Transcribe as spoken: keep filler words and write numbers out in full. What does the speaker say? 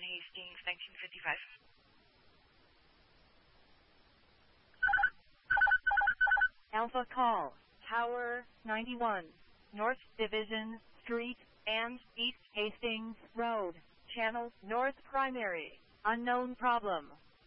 Hastings, nineteen fifty-five. Alpha call, Tower ninety-one, North Division Street, and East Hastings Road, Channel North Primary, unknown problem.